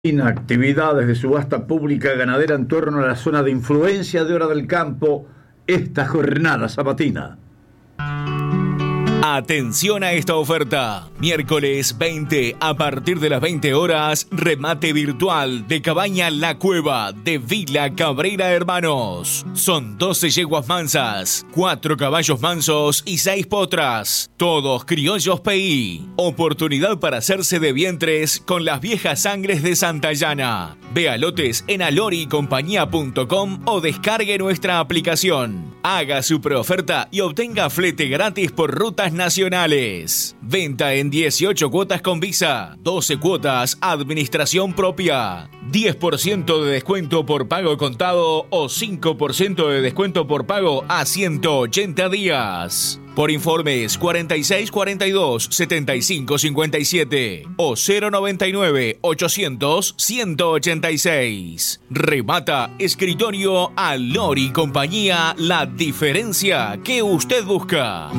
Actividades de subasta pública ganadera en torno a la zona de influencia de Hora del Campo esta jornada sabatina. Atención a esta oferta. Miércoles 20 a partir de las 20 horas, remate virtual de Cabaña La Cueva de Villa Cabrera Hermanos. Son 12 yeguas mansas, 4 caballos mansos y 6 potras. Todos criollos PI. Oportunidad para hacerse de vientres con las viejas sangres de Santayana. Vea lotes en aloricompañía.com o descargue nuestra aplicación. Haga su preoferta y obtenga flete gratis por rutas nacionales. Venta en 18 cuotas con Visa, 12 cuotas administración propia, 10% de descuento por pago contado o 5% de descuento por pago a 180 días. Por informes 4642 7557 o 099 800 186. Remata escritorio Alori Compañía, la diferencia que usted busca.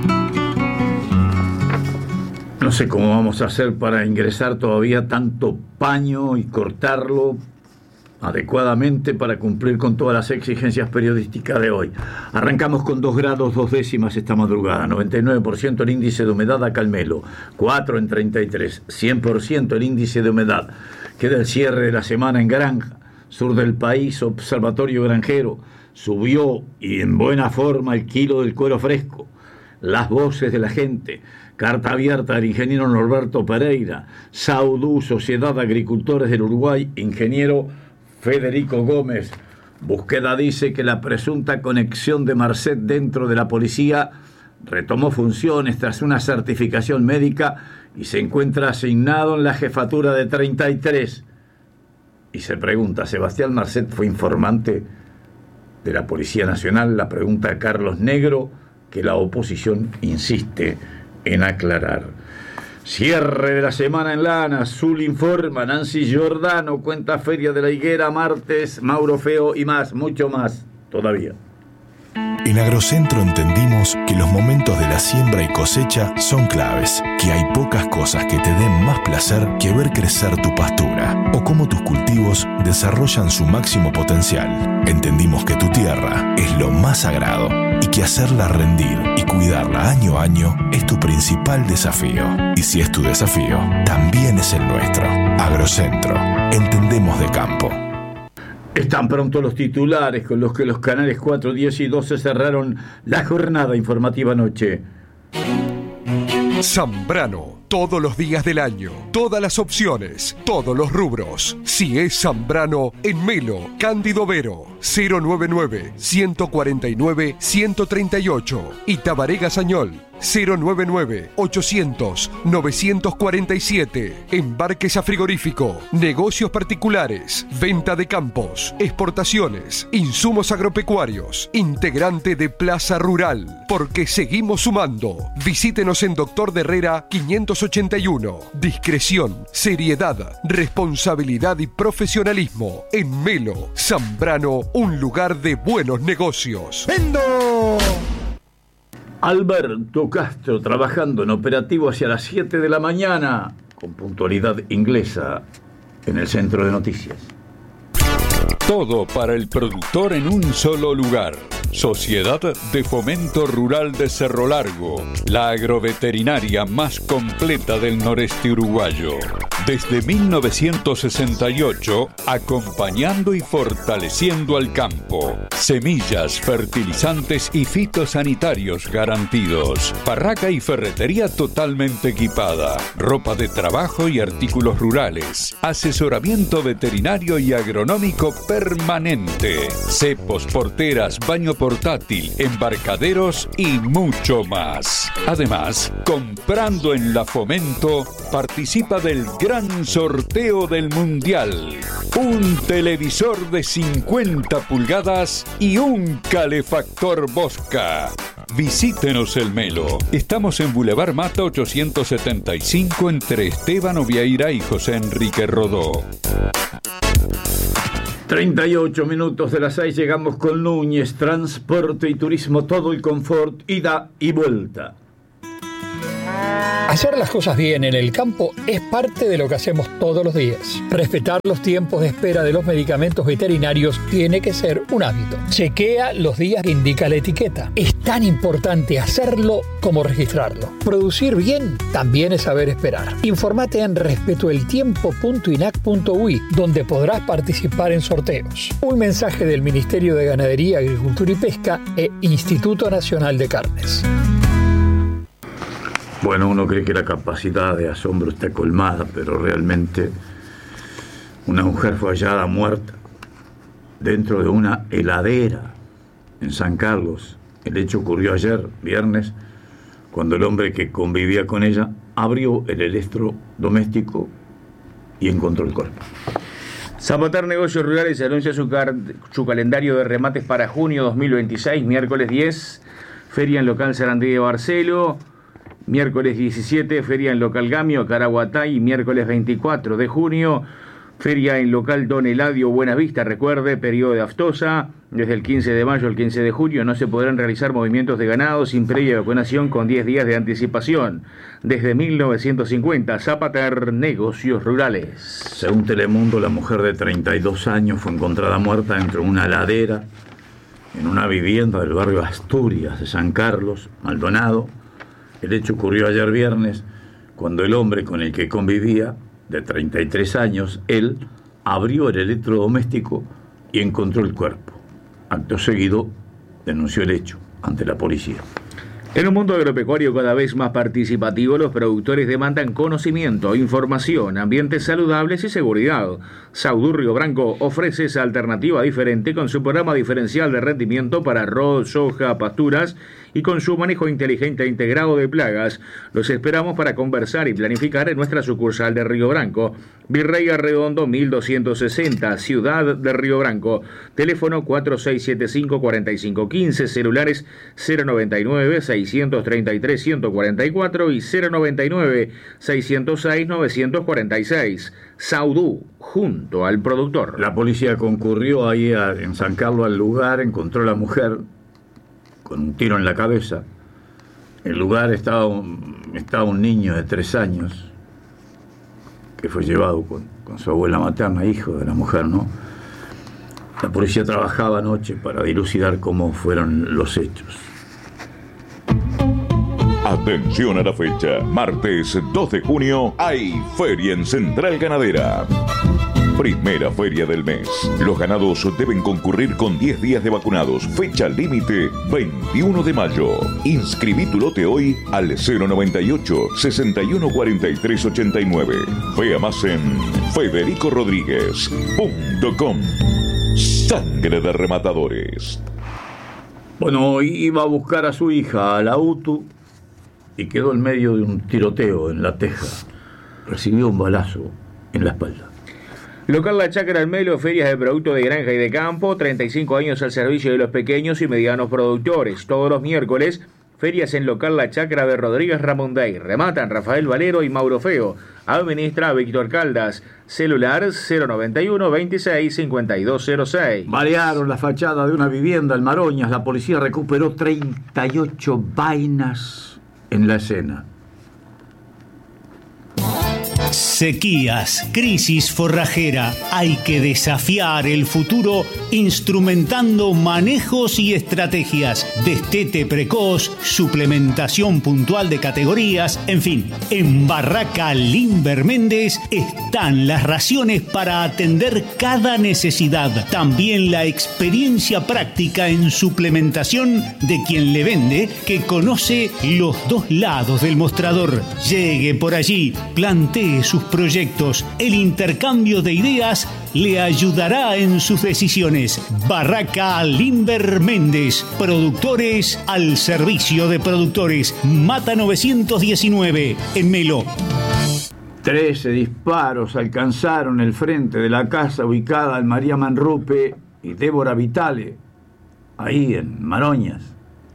No sé cómo vamos a hacer para ingresar todavía tanto paño y cortarlo adecuadamente para cumplir con todas las exigencias periodísticas de hoy. Arrancamos con 2 grados 2 décimas esta madrugada, 99% el índice de humedad a Calmelo, 4 en 33, 100% el índice de humedad. Queda el cierre de la semana en Granja, sur del país, Observatorio Granjero, subió y en buena forma el kilo del cuero fresco, las voces de la gente. Carta abierta del ingeniero Norberto Pereira, Saudú, Sociedad de Agricultores del Uruguay, ingeniero Federico Gómez. Búsqueda dice que la presunta conexión de Marcet dentro de la policía retomó funciones tras una certificación médica y se encuentra asignado en la jefatura de 33. Y se pregunta, ¿Sebastián Marcet fue informante de la Policía Nacional? La pregunta a Carlos Negro, que la oposición insiste en aclarar. Cierre de la semana en Lana, Azul informa, Nancy Giordano cuenta Feria de la Higuera, martes, Mauro Feo y más, mucho más todavía. En Agrocentro entendimos que los momentos de la siembra y cosecha son claves, que hay pocas cosas que te den más placer que ver crecer tu pastura o cómo tus cultivos desarrollan su máximo potencial. Entendimos que tu tierra es lo más sagrado y que hacerla rendir y cuidarla año a año es tu principal desafío. Y si es tu desafío, también es el nuestro. Agrocentro, entendemos de campo. Están pronto los titulares con los que los canales 4, 10 y 12 cerraron la jornada informativa anoche. Zambrano, todos los días del año, todas las opciones, todos los rubros. Si es Zambrano, en Melo, Cándido Vero, 099-149-138 y Tabaré Gazañol, 099-800-947. Embarques a frigorífico, negocios particulares, venta de campos, exportaciones, insumos agropecuarios, integrante de Plaza Rural, porque seguimos sumando. Visítenos en Doctor de Herrera 581. Discreción, seriedad, responsabilidad y profesionalismo. En Melo, Zambrano, un lugar de buenos negocios. ¡Vendo! Alberto Castro trabajando en operativo hacia las 7 de la mañana, con puntualidad inglesa, en el centro de noticias. Todo para el productor en un solo lugar. Sociedad de Fomento Rural de Cerro Largo, la agroveterinaria más completa del noreste uruguayo. Desde 1968, acompañando y fortaleciendo al campo. Semillas, fertilizantes y fitosanitarios garantidos. Barraca y ferretería totalmente equipada. Ropa de trabajo y artículos rurales. Asesoramiento veterinario y agronómico permanente. Cepos, porteras, baño portátil, embarcaderos y mucho más. Además, comprando en La Fomento, participa del gran sorteo del Mundial. Un televisor de 50 pulgadas y un calefactor Bosca. Visítenos el Melo. Estamos en Boulevard Mata 875 entre Esteban Ovieira y José Enrique Rodó. 38 minutos de las 6 llegamos con Núñez, transporte y turismo, todo el confort, ida y vuelta. Hacer las cosas bien en el campo es parte de lo que hacemos todos los días. Respetar los tiempos de espera de los medicamentos veterinarios tiene que ser un hábito. Chequea los días que indica la etiqueta. Es tan importante hacerlo como registrarlo. Producir bien también es saber esperar. Infórmate en respetoeltiempo.inac.ui, donde podrás participar en sorteos. Un mensaje del Ministerio de Ganadería, Agricultura y Pesca e Instituto Nacional de Carnes. Bueno, uno cree que la capacidad de asombro está colmada, pero realmente una mujer fue hallada muerta dentro de una heladera en San Carlos. El hecho ocurrió ayer, viernes, cuando el hombre que convivía con ella abrió el electrodoméstico y encontró el cuerpo. Zapater Negocios Rurales anuncia su calendario de remates para junio 2026, miércoles 10, feria en local Sarandí de Barcelo. Miércoles 17, feria en local Gamio, Caraguatay. Miércoles 24 de junio, feria en local Don Eladio, Buenas Vistas. Recuerde, periodo de aftosa. Desde el 15 de mayo al 15 de junio no se podrán realizar movimientos de ganado sin previa vacunación con 10 días de anticipación. Desde 1950, Zapater Negocios Rurales. Según Telemundo, la mujer de 32 años fue encontrada muerta dentro de una heladera en una vivienda del barrio Asturias de San Carlos, Maldonado. El hecho ocurrió ayer viernes, cuando el hombre con el que convivía, de 33 años, él abrió el electrodoméstico y encontró el cuerpo. Acto seguido, denunció el hecho ante la policía. En un mundo agropecuario cada vez más participativo, los productores demandan conocimiento, información, ambientes saludables y seguridad. Saudú Río Branco ofrece esa alternativa diferente con su programa diferencial de rendimiento para arroz, soja, pasturas y con su manejo inteligente e integrado de plagas. Los esperamos para conversar y planificar en nuestra sucursal de Río Branco. Virrey Arredondo 1260, Ciudad de Río Branco. Teléfono 4675-4515, celulares 099-633-144 y 099-606-946. Saudú, junto al productor. La policía concurrió ahí en San Carlos al lugar, encontró a la mujer con un tiro en la cabeza. En el lugar estaba un niño de 3 años que fue llevado con su abuela materna, hijo de la mujer, ¿no? La policía trabajaba anoche para dilucidar cómo fueron los hechos. Atención a la fecha, martes 2 de junio hay feria en Central Ganadera. Primera feria del mes. Los ganados deben concurrir con 10 días de vacunados. Fecha límite 21 de mayo. Inscribí tu lote hoy al 098-614389. Vea más en federicorodríguez.com. Sangre de rematadores. Bueno, iba a buscar a su hija a la UTU y quedó en medio de un tiroteo en La Teja. Recibió un balazo en la espalda. Local La Chacra al Melo, ferias de productos de granja y de campo, 35 años al servicio de los pequeños y medianos productores. Todos los miércoles, ferias en Local La Chacra de Rodríguez Ramondey. Rematan Rafael Valero y Mauro Feo. Administra Víctor Caldas. Celular 091-26-5206. Balearon la fachada de una vivienda en Maroñas. La policía recuperó 38 vainas en la escena. Sequías, crisis forrajera. Hay que desafiar el futuro instrumentando manejos y estrategias. Destete precoz, suplementación puntual de categorías, en fin. En Barraca Limber Méndez están las raciones para atender cada necesidad. También la experiencia práctica en suplementación de quien le vende, que conoce los dos lados del mostrador. Llegue por allí, plantee sus proyectos. El intercambio de ideas le ayudará en sus decisiones. Barraca Limber Méndez. Productores al servicio de productores. Mata 919 en Melo. 13 disparos alcanzaron el frente de la casa ubicada en María Manrupe y Débora Vitale, ahí en Maroñas.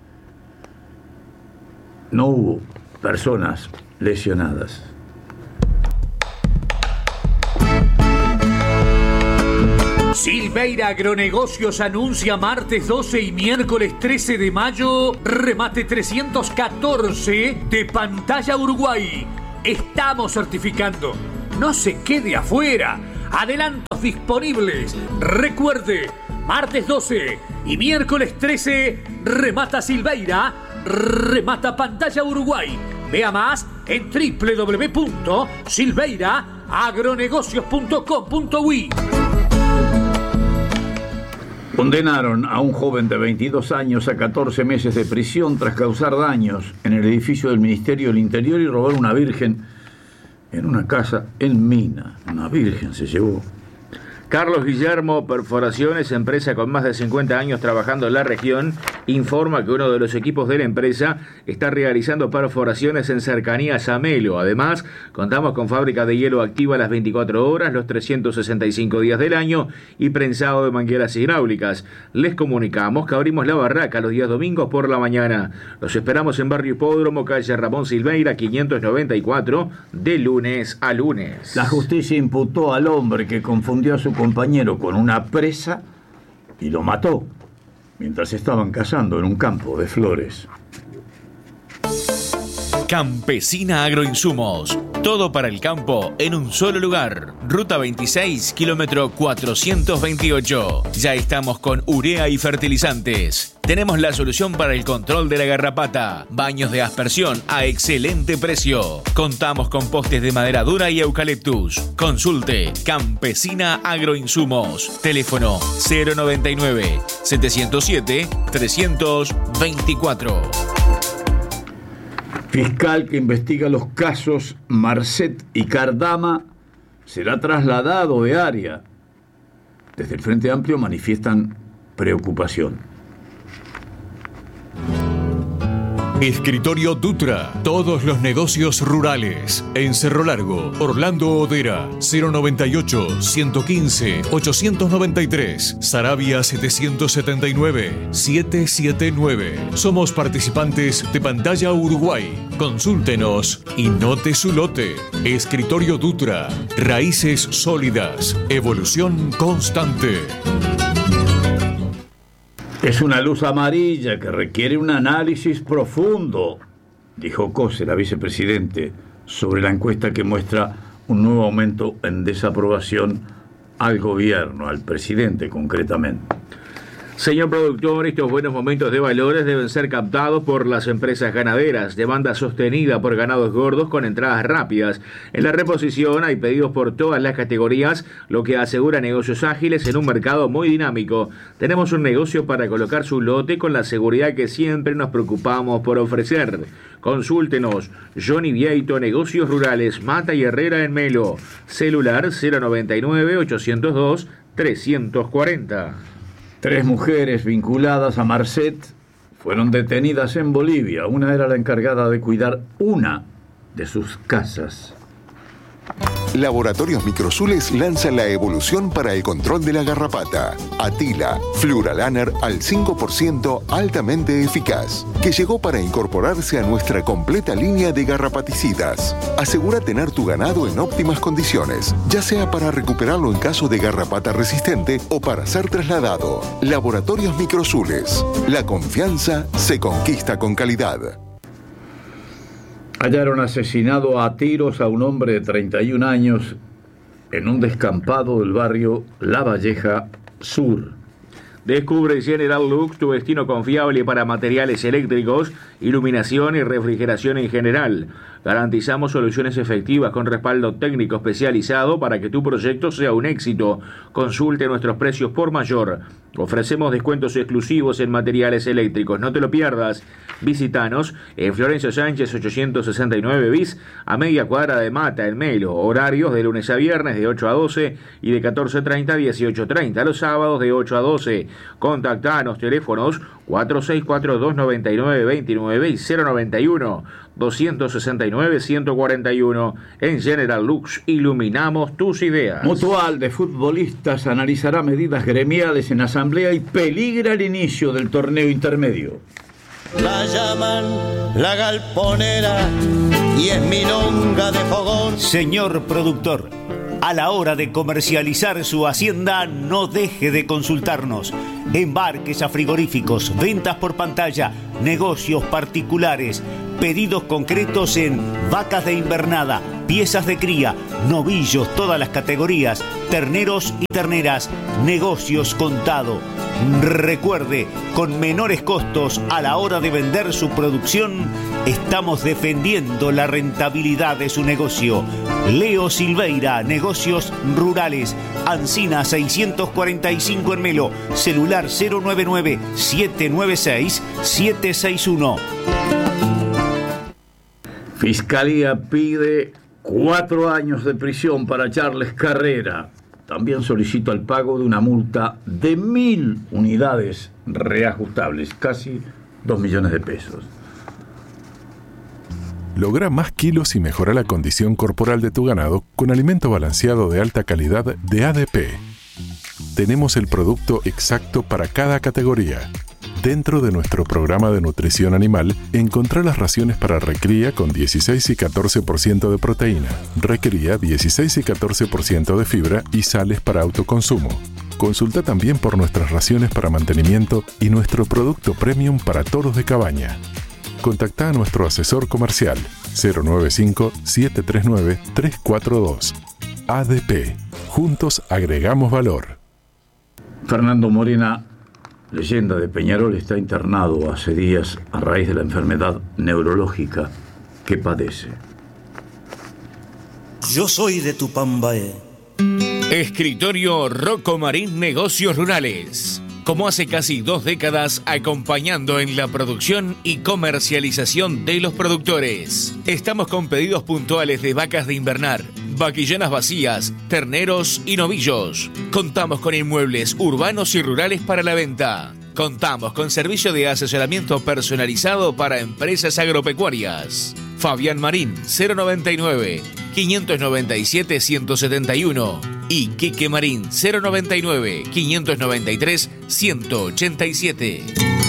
No hubo personas lesionadas. Silva Silveira Agronegocios anuncia martes 12 y miércoles 13 de mayo remate 314 de Pantalla Uruguay. Estamos certificando. No se quede afuera. Adelantos disponibles. Recuerde, martes 12 y miércoles 13 remata Silveira, remata Pantalla Uruguay. Vea más en www.silveiraagronegocios.com.uy. Condenaron a un joven de 22 años a 14 meses de prisión tras causar daños en el edificio del Ministerio del Interior y robar una virgen en una casa en Mina. Una virgen se llevó. Carlos Guillermo Perforaciones, empresa con más de 50 años trabajando en la región, informa que uno de los equipos de la empresa está realizando perforaciones en cercanías a Melo. Además, contamos con fábrica de hielo activa las 24 horas, los 365 días del año y prensado de mangueras hidráulicas. Les comunicamos que abrimos la barraca los días domingos por la mañana. Los esperamos en Barrio Hipódromo, calle Ramón Silveira, 594, de lunes a lunes. La justicia imputó al hombre que confundió a su compañero con una presa y lo mató mientras estaban cazando en un campo de flores. Campesina Agroinsumos. Todo para el campo en un solo lugar. Ruta 26, kilómetro 428. Ya estamos con urea y fertilizantes. Tenemos la solución para el control de la garrapata. Baños de aspersión a excelente precio. Contamos con postes de madera dura y eucaliptus. Consulte Campesina Agroinsumos. Teléfono 099 707 324. Fiscal que investiga los casos Marcet y Cardama será trasladado de área. Desde el Frente Amplio manifiestan preocupación. Escritorio Dutra. Todos los negocios rurales. En Cerro Largo, Orlando Odera, 098-115-893. Sarabia 779-779. Somos participantes de Pantalla Uruguay. Consúltenos y note su lote. Escritorio Dutra. Raíces sólidas. Evolución constante. Es una luz amarilla que requiere un análisis profundo, dijo Cose, la vicepresidente, sobre la encuesta que muestra un nuevo aumento en desaprobación al gobierno, al presidente concretamente. Señor productor, estos buenos momentos de valores deben ser captados por las empresas ganaderas. Demanda sostenida por ganados gordos con entradas rápidas. En la reposición hay pedidos por todas las categorías, lo que asegura negocios ágiles en un mercado muy dinámico. Tenemos un negocio para colocar su lote con la seguridad que siempre nos preocupamos por ofrecer. Consúltenos. Johnny Vieito, Negocios Rurales, Mata y Herrera en Melo. Celular 099-802-340. 3 mujeres vinculadas a Marcet fueron detenidas en Bolivia. Una era la encargada de cuidar una de sus casas. Laboratorios Microsules lanza la evolución para el control de la garrapata. Atila, Fluralaner al 5% altamente eficaz, que llegó para incorporarse a nuestra completa línea de garrapaticidas. Asegura tener tu ganado en óptimas condiciones, ya sea para recuperarlo en caso de garrapata resistente o para ser trasladado. Laboratorios Microsules. La confianza se conquista con calidad. Hallaron asesinado a tiros a un hombre de 31 años en un descampado del barrio La Valleja Sur. Descubre General Lux, tu destino confiable para materiales eléctricos, iluminación y refrigeración en general. Garantizamos soluciones efectivas con respaldo técnico especializado para que tu proyecto sea un éxito. Consulte nuestros precios por mayor. Ofrecemos descuentos exclusivos en materiales eléctricos. No te lo pierdas. Visítanos en Florencio Sánchez 869 bis, a media cuadra de Mata, en Melo. Horarios de lunes a viernes de 8 a 12 y de 14:30 a 18:30. Los sábados de 8 a 12. Contactanos, teléfonos 46429929 y 091-269-141. En General Lux iluminamos tus ideas. Mutual de Futbolistas analizará medidas gremiales en asamblea y peligra el inicio del torneo intermedio. La llaman la galponera y es milonga de fogón. Señor productor, A la hora de comercializar su hacienda, no deje de consultarnos. Embarques a frigoríficos, ventas por pantalla, negocios particulares, pedidos concretos en vacas de invernada, piezas de cría, novillos, todas las categorías, terneros y terneras, negocios contado. Recuerde, con menores costos a la hora de vender su producción, estamos defendiendo la rentabilidad de su negocio. Leo Silveira, Negocios Rurales, Ancina 645 en Melo, celular 099-796-761. Fiscalía pide 4 años de prisión para Charles Carrera. También solicita el pago de una multa de 1.000 unidades reajustables, casi 2 millones de pesos. Logra más kilos y mejora la condición corporal de tu ganado con alimento balanceado de alta calidad de ADP. Tenemos el producto exacto para cada categoría. Dentro de nuestro programa de nutrición animal, encontrá las raciones para recría con 16 y 14% de proteína, recría 16 y 14% de fibra y sales para autoconsumo. Consulta también por nuestras raciones para mantenimiento y nuestro producto premium para toros de cabaña. Contactá a nuestro asesor comercial 095-739-342. ADP. Juntos agregamos valor. Fernando Morena, leyenda de Peñarol, está internado hace días a raíz de la enfermedad neurológica que padece. Yo soy de Tupambaé. Escritorio Rocco Marín Negocios Rurales. Como hace casi 2 décadas, acompañando en la producción y comercialización de los productores. Estamos con pedidos puntuales de vacas de invernar, vaquillenas vacías, terneros y novillos. Contamos con inmuebles urbanos y rurales para la venta. Contamos con servicio de asesoramiento personalizado para empresas agropecuarias. Fabián Marín, 099-597-171 y Quique Marín, 099-593-187.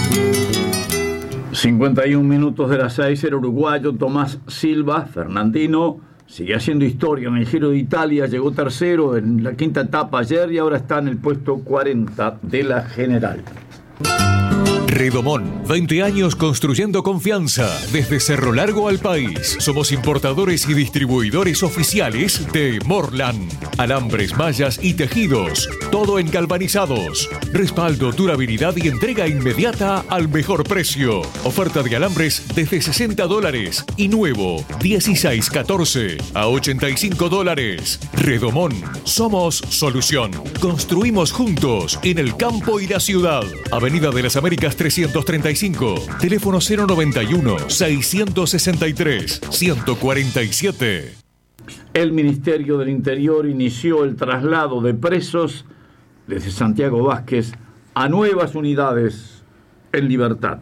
51 minutos de las 6, el uruguayo Tomás Silva, Fernandino, sigue haciendo historia en el Giro de Italia, llegó tercero en la 5ª etapa ayer y ahora está en el puesto 40 de la general. Redomón, 20 años construyendo confianza desde Cerro Largo al país. Somos importadores y distribuidores oficiales de Morland. Alambres, mallas y tejidos, todo en galvanizados. Respaldo, durabilidad y entrega inmediata al mejor precio. Oferta de alambres desde $60 y nuevo 1614 a $85. Redomón, somos solución. Construimos juntos en el campo y la ciudad. Avenida de las Américas 335, teléfono 091-663-147. El Ministerio del Interior inició el traslado de presos desde Santiago Vázquez a nuevas unidades en Libertad.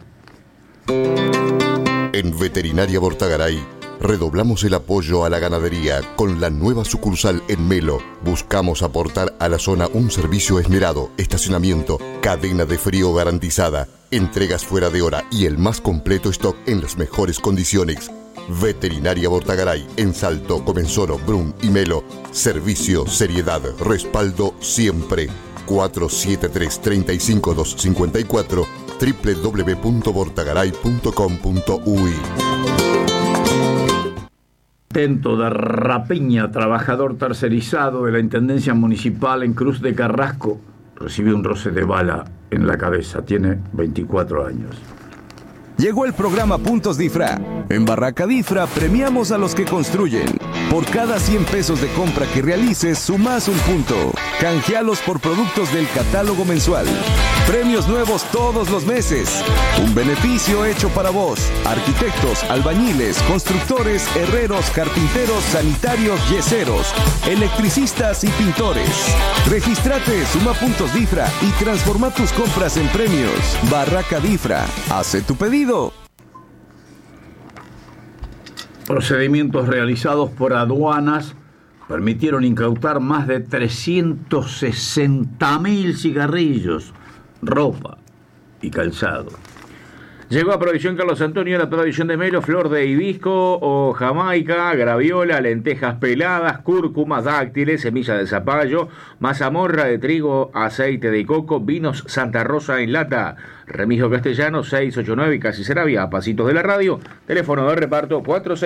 En Veterinaria Bortagaray redoblamos el apoyo a la ganadería con la nueva sucursal en Melo. Buscamos aportar a la zona un servicio esmerado, estacionamiento, cadena de frío garantizada, entregas fuera de hora y el más completo stock en las mejores condiciones. Veterinaria Bortagaray en Salto, Comensoro, Brun y Melo. Servicio, seriedad, respaldo siempre. 473-35254 www.bortagaray.com.uy. Intento de rapiña, trabajador tercerizado de la Intendencia Municipal en Cruz de Carrasco, recibió un roce de bala en la cabeza. Tiene 24 años. Llegó el programa Puntos Difra. En Barraca Difra premiamos a los que construyen. Por cada 100 pesos de compra que realices, sumás un punto. Canjealos por productos del catálogo mensual. Premios nuevos todos los meses. Un beneficio hecho para vos. Arquitectos, albañiles, constructores, herreros, carpinteros, sanitarios, yeseros, electricistas y pintores. Regístrate, suma Puntos Difra y transforma tus compras en premios. Barraca Difra. Hace tu pedido. Procedimientos realizados por aduanas permitieron incautar más de 360.000 cigarrillos, ropa y calzado. Llegó a Provisión Carlos Antonio la provisión de melo, flor de hibisco o jamaica, graviola, lentejas peladas, cúrcuma, dáctiles, semilla de zapallo, mazamorra de trigo, aceite de coco, vinos Santa Rosa en lata. Remigio Castellano 689 y Casi Seravia, a pasitos de la radio. Teléfono de reparto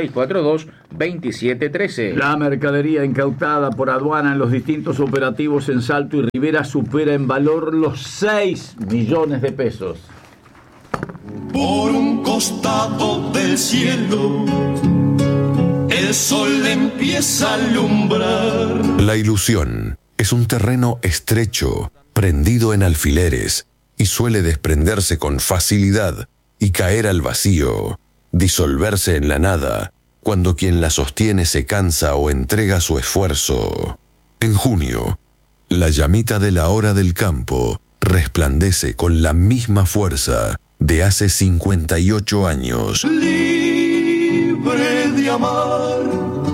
4642-2713. La mercadería incautada por aduana en los distintos operativos en Salto y Rivera supera en valor los 6 millones de pesos. Por un costado del cielo, el sol empieza a alumbrar. La ilusión es un terreno estrecho, prendido en alfileres, y suele desprenderse con facilidad y caer al vacío, disolverse en la nada, cuando quien la sostiene se cansa o entrega su esfuerzo. En junio, la llamita de la hora del campo resplandece con la misma fuerza de hace 58 años. Libre de amar,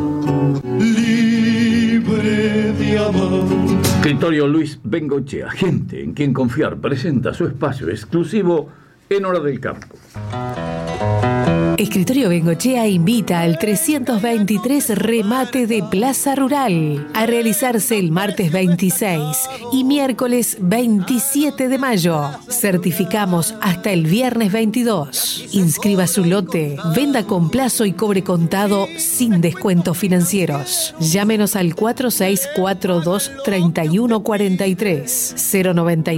libre de amar. Escritorio Luis Bengochea, gente en quien confiar, presenta su espacio exclusivo en Hora del Campo. Escritorio Bengochea invita al 323 remate de Plaza Rural a realizarse el martes 26 y miércoles 27 de mayo. Certificamos hasta el viernes 22. Inscriba su lote, venda con plazo y cobre contado sin descuentos financieros. Llámenos al 4642-3143,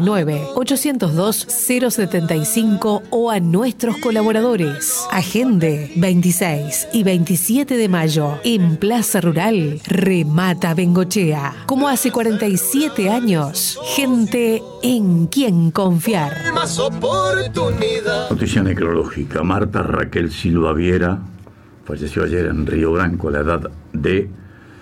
099-802-075 o a nuestros colaboradores. Agenda 26 y 27 de mayo en Plaza Rural, remata Bengochea. Como hace 47 años, gente en quien confiar. Más oportunidad. Noticia necrológica. Marta Raquel Silva Viera falleció ayer en Río Branco a la edad de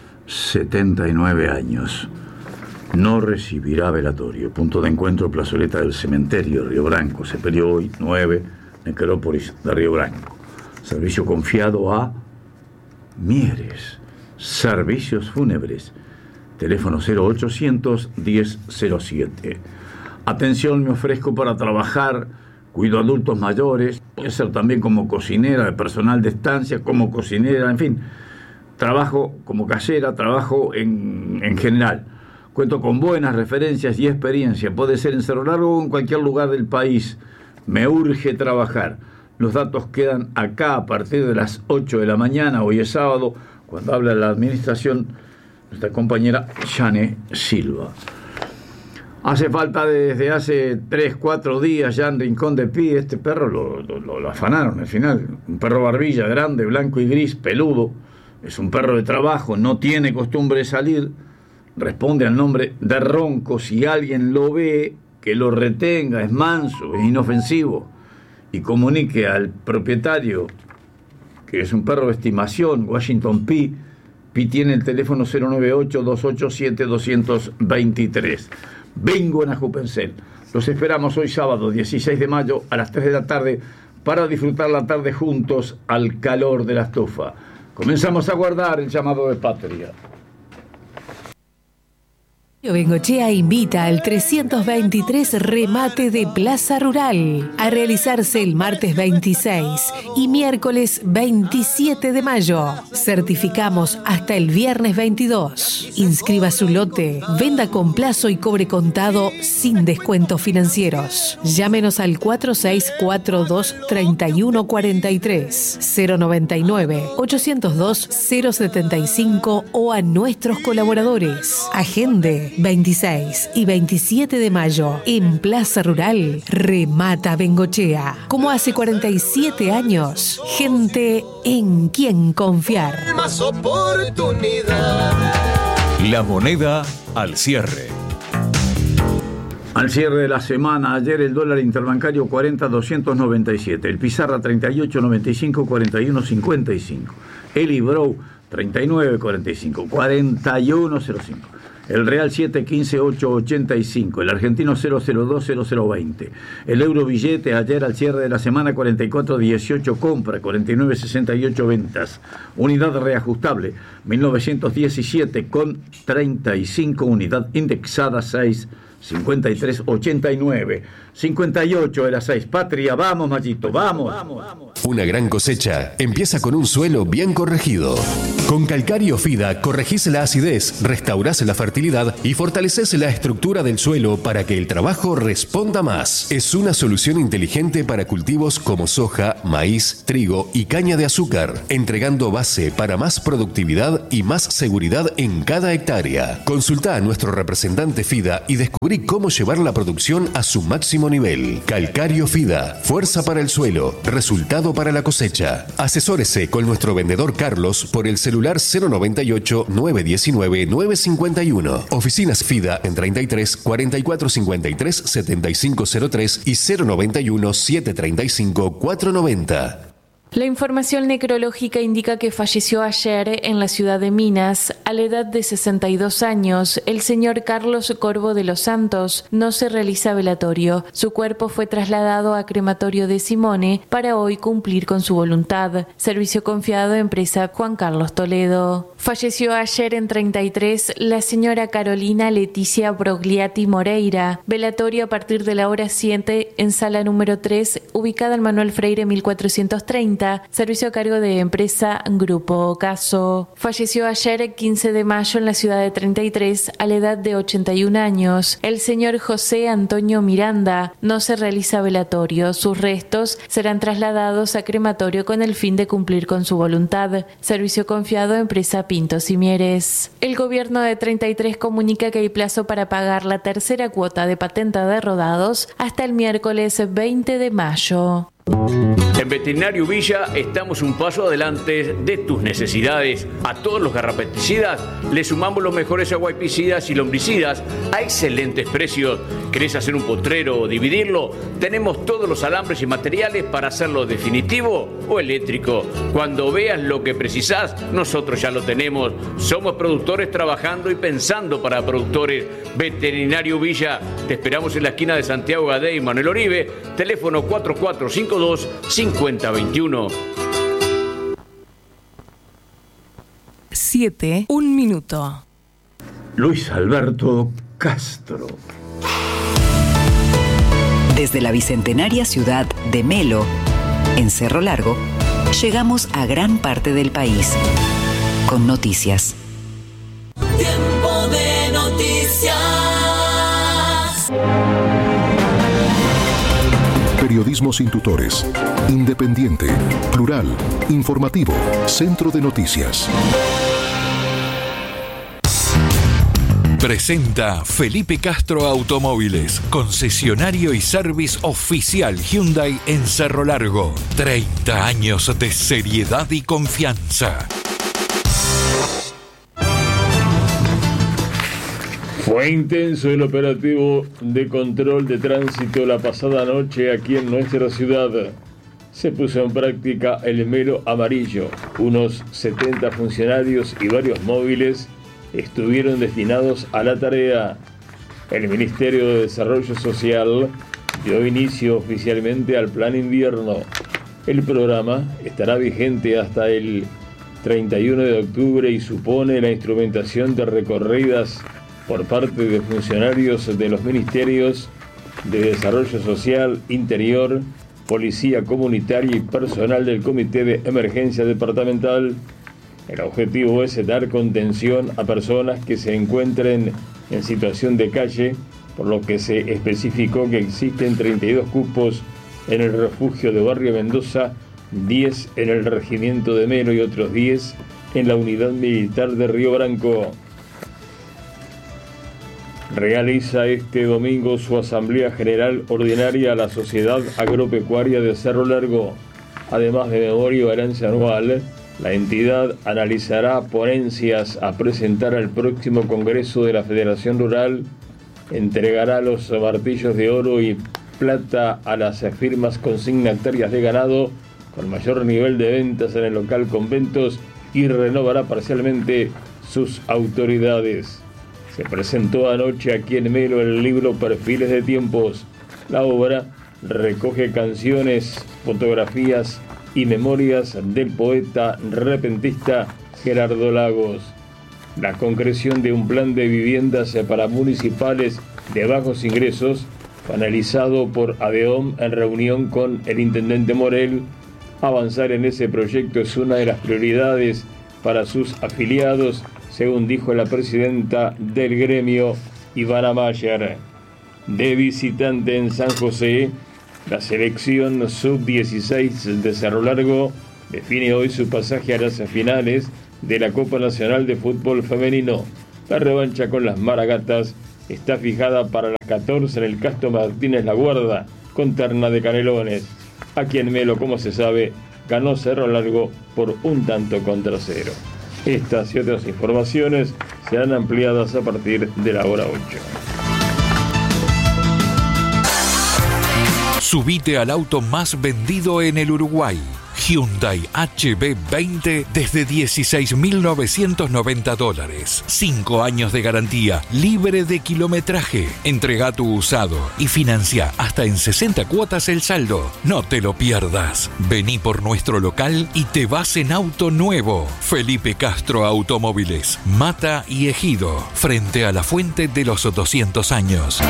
79 años. No recibirá velatorio. Punto de encuentro, plazoleta del cementerio Río Branco. Se peleó hoy 9, Necrópolis de Río Branco. Servicio confiado a Mieres, Servicios Fúnebres, teléfono 0800 1007. Atención, me ofrezco para trabajar, cuido adultos mayores, puede ser también como cocinera de personal de estancia, como cocinera, en fin, trabajo como casera, trabajo en general. Cuento con buenas referencias y experiencia, puede ser en Cerro Largo o en cualquier lugar del país. Me urge trabajar. Los datos quedan acá a partir de las 8 de la mañana. Hoy es sábado, cuando habla la administración, nuestra compañera Yane Silva. Hace falta desde hace 3-4 días ya en Rincón de Pi. Este perro lo afanaron al final. Un perro barbilla, grande, blanco y gris, peludo. Es un perro de trabajo, no tiene costumbre de salir. Responde al nombre de Ronco. Si alguien lo ve, que lo retenga, es manso, es inofensivo. Y comunique al propietario, que es un perro de estimación, Washington Pi. Pi tiene el teléfono 098-287-223. Vengo en Ajupencel. Los esperamos hoy sábado 16 de mayo a las 3 de la tarde para disfrutar la tarde juntos al calor de la estufa. Comenzamos a guardar el llamado de patria. Bengochea invita al 323 remate de Plaza Rural a realizarse el martes 26 y miércoles 27 de mayo. Certificamos hasta el viernes 22. Inscriba su lote, venda con plazo y cobre contado sin descuentos financieros. Llámenos al 4642-3143, 099-802-075 o a nuestros colaboradores. Agende 26 y 27 de mayo en Plaza Rural, remata Bengochea. Como hace 47 años, gente en quien confiar. Más oportunidad. La moneda al cierre. Al cierre de la semana, ayer el dólar interbancario 40.297, el pizarra 38.95, 41.55, el Ibrow 39.45, 41.05. El real 7.15.885, el argentino 0.02.0020, el euro billete ayer al cierre de la semana 44.18 compra, 49.68 ventas, unidad reajustable 1917 con 35, unidad indexada 6 5389. 58 de las 6. Patria, vamos, Mallito, vamos. Una gran cosecha empieza con un suelo bien corregido. Con Calcario Fida corregís la acidez, restaurás la fertilidad y fortaleces la estructura del suelo para que el trabajo responda más. Es una solución inteligente para cultivos como soja, maíz, trigo y caña de azúcar, entregando base para más productividad y más seguridad en cada hectárea. Consulta a nuestro representante Fida y descubrí cómo llevar la producción a su máximo nivel. Calcario Fida, fuerza para el suelo, resultado para la cosecha. Asesórese con nuestro vendedor Carlos por el celular 098-919-951. Oficinas Fida en 33 44 53 7503 y 091-735-490. La información necrológica indica que falleció ayer en la ciudad de Minas, a la edad de 62 años, el señor Carlos Corvo de los Santos. No se realiza velatorio. Su cuerpo fue trasladado a crematorio de Simone para hoy cumplir con su voluntad. Servicio confiado, empresa Juan Carlos Toledo. Falleció ayer en 33 la señora Carolina Leticia Brogliati Moreira. Velatorio a partir de la hora 7 en sala número 3, ubicada en Manuel Freire 1430. Servicio a cargo de empresa Grupo Caso. Falleció ayer 15 de mayo en la ciudad de 33 a la edad de 81 años el señor José Antonio Miranda. No se realiza velatorio. Sus restos serán trasladados a crematorio con el fin de cumplir con su voluntad. Servicio confiado, empresa Pintos y Mieres. El gobierno de 33 comunica que hay plazo para pagar la tercera cuota de patente de rodados hasta el miércoles 20 de mayo. En Veterinario Villa estamos un paso adelante de tus necesidades. A todos los garrapeticidas le sumamos los mejores aguaipicidas y lombricidas a excelentes precios. ¿Querés hacer un potrero o dividirlo? Tenemos todos los alambres y materiales para hacerlo definitivo o eléctrico. Cuando veas lo que precisás, nosotros ya lo tenemos. Somos productores trabajando y pensando para productores. Veterinario Villa, te esperamos en la esquina de Santiago Gadé y Manuel Oribe. Teléfono 4452-5021. 7, 1 minuto. Luis Alberto Castro. Desde la bicentenaria ciudad de Melo, en Cerro Largo, llegamos a gran parte del país con noticias. Tiempo de noticias. Periodismo sin tutores, independiente, plural, informativo, centro de noticias. Presenta Felipe Castro Automóviles, concesionario y service oficial Hyundai en Cerro Largo. 30 años de seriedad y confianza. Fue intenso el operativo de control de tránsito la pasada noche aquí en nuestra ciudad. Se puso en práctica el Melo Amarillo. Unos 70 funcionarios y varios móviles estuvieron destinados a la tarea. El Ministerio de Desarrollo Social dio inicio oficialmente al Plan Invierno. El programa estará vigente hasta el 31 de octubre y supone la instrumentación de recorridas por parte de funcionarios de los Ministerios de Desarrollo Social, Interior, Policía Comunitaria y personal del Comité de Emergencia Departamental. El objetivo es dar contención a personas que se encuentren en situación de calle, por lo que se especificó que existen 32 cupos en el refugio de Barrio Mendoza, 10 en el regimiento de Melo y otros 10 en la unidad militar de Río Branco. Realiza este domingo su Asamblea General Ordinaria a la Sociedad Agropecuaria de Cerro Largo. Además de memoria y balance anual, la entidad analizará ponencias a presentar al próximo Congreso de la Federación Rural, entregará los martillos de oro y plata a las firmas consignatarias de ganado con mayor nivel de ventas en el local Conventos y renovará parcialmente sus autoridades. Se presentó anoche aquí en Melo el libro Perfiles de Tiempos. La obra recoge canciones, fotografías y memorias del poeta repentista Gerardo Lagos. la concreción de un plan de viviendas para municipales de bajos ingresos fue analizado por ADEOM en reunión con el intendente Morel. Avanzar en ese proyecto es una de las prioridades para sus afiliados, según dijo la presidenta del gremio, Ivana Mayer. De visitante en San José, la selección sub-16 de Cerro Largo define hoy su pasaje a las finales de la Copa Nacional de Fútbol Femenino. La revancha con las Maragatas está fijada para las 14 en el Castro Martínez La Guarda, con terna de Canelones. Aquí en Melo, como se sabe, ganó Cerro Largo por 1-0. Estas y otras informaciones serán ampliadas a partir de la hora 8. Subite al auto más vendido en el Uruguay. Hyundai HB20 desde $16.990. 5 años de garantía, libre de kilometraje. Entrega tu usado y financia hasta en 60 cuotas el saldo. No te lo pierdas. Vení por nuestro local y te vas en auto nuevo. Felipe Castro Automóviles, Mata y Ejido, frente a la fuente de los 200 años.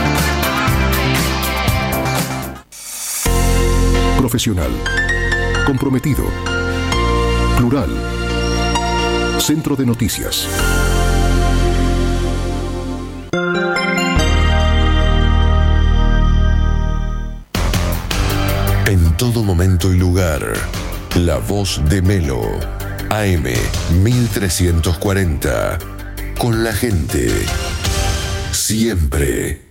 Profesional. Comprometido. Plural. Centro de Noticias. En todo momento y lugar, la voz de Melo. AM 1340. Con la gente. Siempre.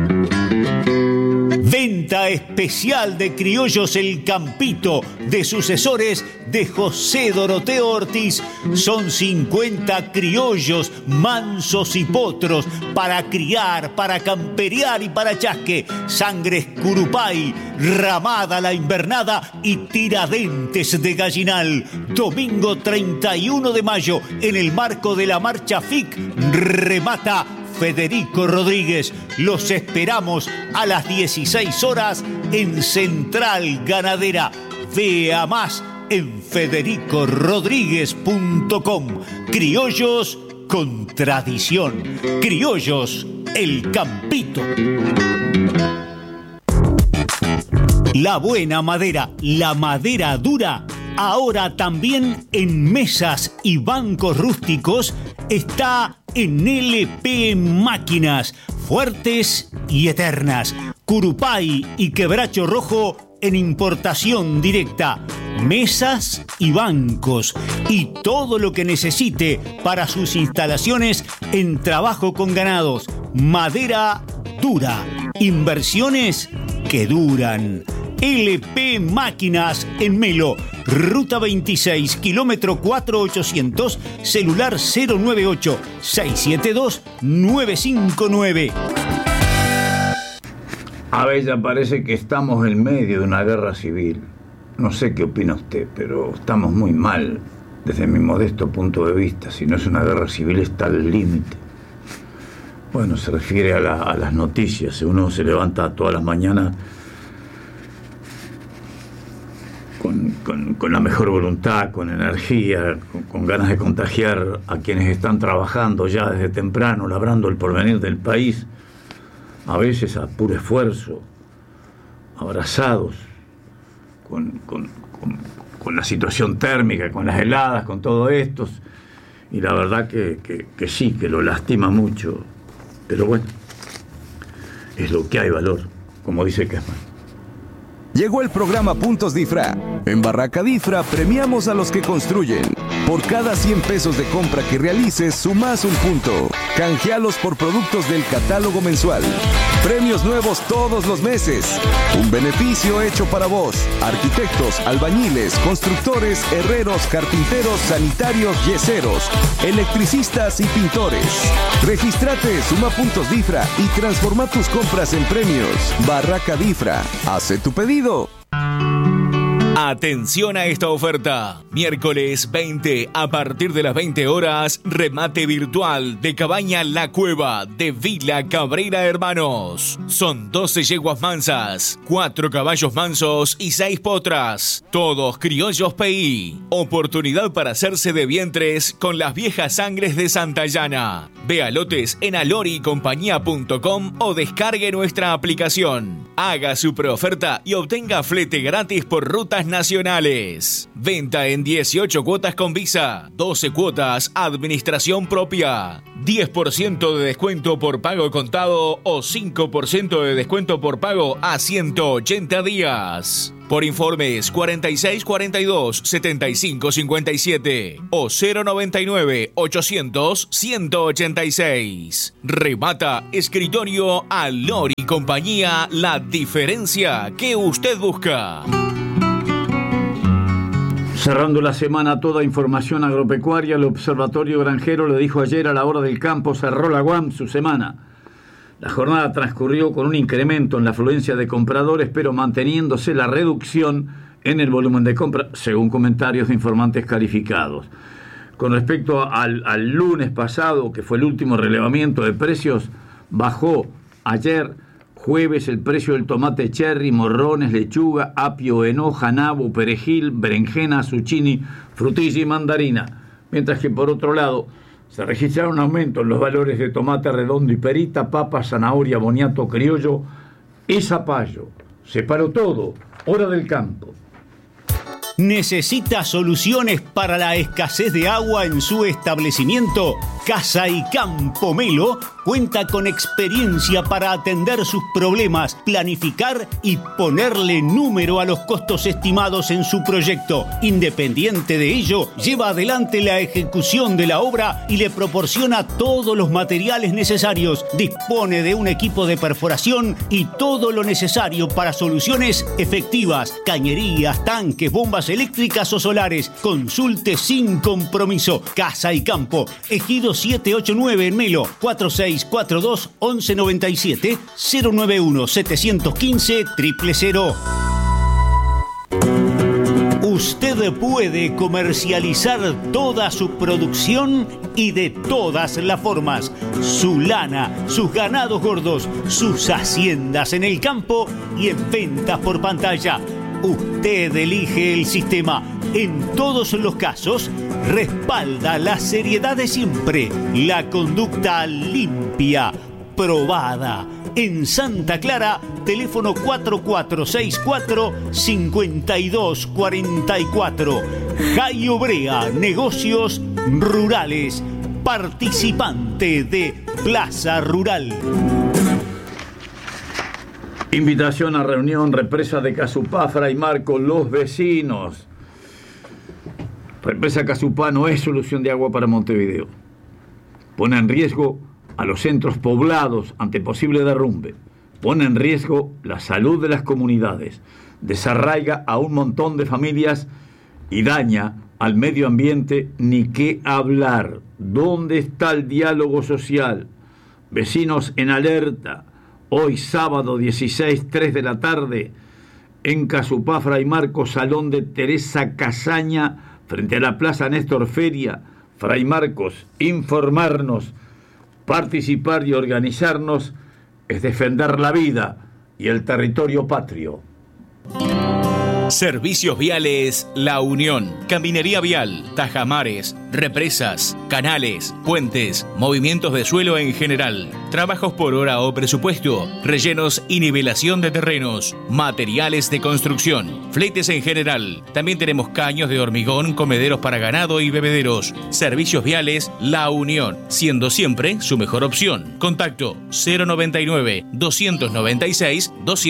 Venta especial de criollos El Campito, de sucesores de José Doroteo Ortiz. Son 50 criollos mansos y potros para criar, para camperear y para chasque. Sangres Curupay, ramada la invernada y tiradentes de gallinal. Domingo 31 de mayo, en el marco de la marcha FIC, remata Federico Rodríguez. Los esperamos a las 16 horas en Central Ganadera. Vea más en federicorodríguez.com. Criollos con tradición. Criollos El Campito. La buena madera, la madera dura, ahora también en mesas y bancos rústicos, está en LP Máquinas, fuertes y eternas. Curupay y Quebracho Rojo en importación directa. Mesas y bancos y todo lo que necesite para sus instalaciones en trabajo con ganados. Madera dura. Inversiones que duran. LP Máquinas en Melo, Ruta 26, kilómetro 4800, celular 098-672-959. A veces parece que estamos en medio de una guerra civil. No sé qué opina usted, pero estamos muy mal desde mi modesto punto de vista. Si no es una guerra civil, está al límite. Bueno, se refiere a las noticias. Uno se levanta todas las mañanas con la mejor voluntad, con energía, con ganas de contagiar a quienes están trabajando ya desde temprano, labrando el porvenir del país, a veces a puro esfuerzo, abrazados con la situación térmica, con las heladas, con todo esto, y la verdad que sí, que lo lastima mucho, pero bueno, es lo que hay, valor, como dice Kessman. Llegó el programa Puntos Difra. En Barraca Difra premiamos a los que construyen. Por cada 100 pesos de compra que realices, sumás un punto. Canjealos por productos del catálogo mensual. Premios nuevos todos los meses. Un beneficio hecho para vos. Arquitectos, albañiles, constructores, herreros, carpinteros, sanitarios, yeseros, electricistas y pintores. Regístrate, suma Puntos Difra y transforma tus compras en premios. Barraca Difra. Hace tu pedido. Atención a esta oferta. Miércoles 20 a partir de las 20 horas, remate virtual de Cabaña La Cueva de Villa Cabrera Hermanos. Son 12 yeguas mansas, 4 caballos mansos y 6 potras. Todos criollos PI. Oportunidad para hacerse de vientres con las viejas sangres de Santayana. Vea lotes en aloricompañía.com o descargue nuestra aplicación. Haga su preoferta y obtenga flete gratis por rutas nacionales. Venta en 18 cuotas con Visa, 12 cuotas administración propia, 10% de descuento por pago contado o 5% de descuento por pago a 180 días. Por informes 4642 7557 o 099 800 186. Remata escritorio Alori Compañía, la diferencia que usted busca. Cerrando la semana, toda información agropecuaria, el Observatorio Granjero le dijo ayer a la hora del campo, cerró la UAM su semana. La jornada transcurrió con un incremento en la afluencia de compradores, pero manteniéndose la reducción en el volumen de compra, según comentarios de informantes calificados. Con respecto al lunes pasado, que fue el último relevamiento de precios, bajó ayer, jueves, el precio del tomate cherry, morrones, lechuga, apio, henoja, nabo, perejil, berenjena, zucchini, frutilla y mandarina. Mientras que por otro lado, se registraron aumentos en los valores de tomate redondo y perita, papa, zanahoria, boniato, criollo y zapallo. Se paró todo. Hora del campo. ¿Necesita soluciones para la escasez de agua en su establecimiento? Casa y Campo Melo cuenta con experiencia para atender sus problemas, planificar y ponerle número a los costos estimados en su proyecto. Independiente de ello, lleva adelante la ejecución de la obra y le proporciona todos los materiales necesarios. Dispone de un equipo de perforación y todo lo necesario para soluciones efectivas. Cañerías, tanques, bombas eléctricas o solares. Consulte sin compromiso. Casa y Campo, Ejido 789 en Melo, 4642-1197, 091-715-000. Usted puede comercializar toda su producción y de todas las formas. Su lana, sus ganados gordos, sus haciendas en el campo y en ventas por pantalla. Usted elige el sistema. En todos los casos, respalda la seriedad de siempre, la conducta limpia, probada. En Santa Clara, teléfono 4464-5244. Jai Obrea, negocios rurales, participante de Plaza Rural. Invitación a reunión, represa de Casupá, Fray Marcos, los vecinos. Represa Casupá no es solución de agua para Montevideo. Pone en riesgo a los centros poblados ante posible derrumbe. Pone en riesgo la salud de las comunidades. Desarraiga a un montón de familias y daña al medio ambiente. Ni qué hablar. ¿Dónde está el diálogo social? Vecinos en alerta. Hoy sábado 16, 3 de la tarde, en Casupá, Fray Marcos, Salón de Teresa Casaña, frente a la Plaza Néstor Feria. Fray Marcos, informarnos, participar y organizarnos es defender la vida y el territorio patrio. Servicios viales La Unión. Caminería vial, tajamares, represas, canales, puentes, movimientos de suelo en general, trabajos por hora o presupuesto, rellenos y nivelación de terrenos, materiales de construcción, fletes en general. También tenemos caños de hormigón, comederos para ganado y bebederos. Servicios viales La Unión, siendo siempre su mejor opción. Contacto 099 296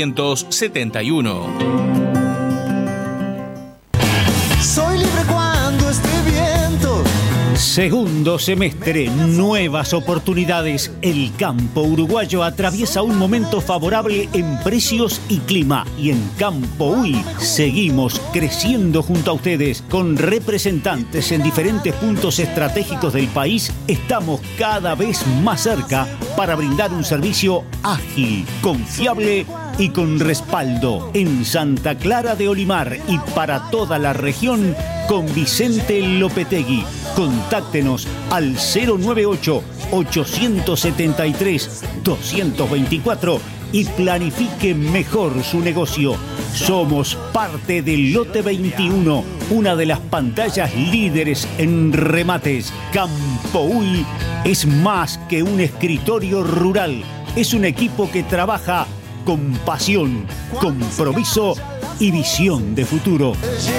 271. Soy libre cuando esté viento. Segundo semestre, nuevas oportunidades. El campo uruguayo atraviesa un momento favorable en precios y clima. Y en Campo Uy seguimos creciendo junto a ustedes. Con representantes en diferentes puntos estratégicos del país, estamos cada vez más cerca para brindar un servicio ágil, confiable y con respaldo. En Santa Clara de Olimar y para toda la región, con Vicente Lopetegui. Contáctenos al 098-873-224 y planifique mejor su negocio. Somos parte del Lote 21, una de las pantallas líderes en remates. Campo Uy es más que un escritorio rural. Es un equipo que trabaja con pasión, compromiso y visión de futuro.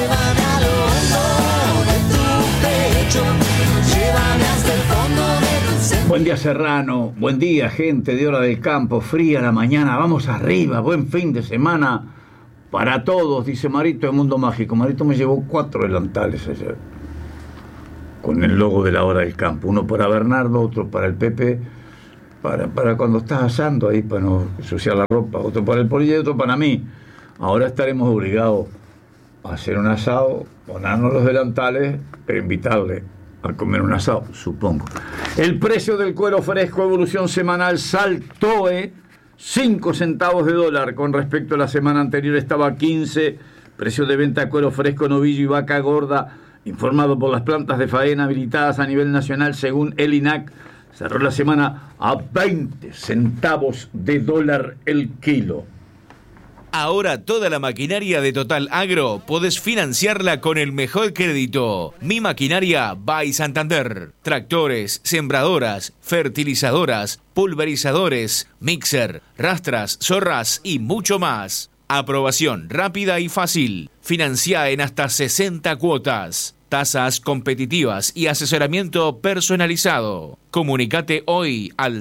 Buen día, Serrano. Buen día, gente de Hora del Campo. Fría la mañana. Vamos arriba. Buen fin de semana para todos, dice Marito de Mundo Mágico. Marito me llevó 4 delantales ayer con el logo de la Hora del Campo. Uno para Bernardo, otro para el Pepe, para cuando estás asando ahí, para no ensuciar la ropa. Otro para el Polilla y otro para mí. Ahora estaremos obligados a hacer un asado, ponernos los delantales, pero invitarle a comer un asado, supongo. El precio del cuero fresco, evolución semanal, saltó 5 centavos de dólar con respecto a la semana anterior, estaba a 15. Precio de venta de cuero fresco, novillo y vaca gorda, informado por las plantas de faena habilitadas a nivel nacional según el INAC, cerró la semana a 20 centavos de dólar el kilo. Ahora toda la maquinaria de Total Agro podés financiarla con el mejor crédito. Mi Maquinaria by Santander. Tractores, sembradoras, fertilizadoras, pulverizadores, mixer, rastras, zorras y mucho más. Aprobación rápida y fácil. Financia en hasta 60 cuotas. Tasas competitivas y asesoramiento personalizado. Comunicate hoy al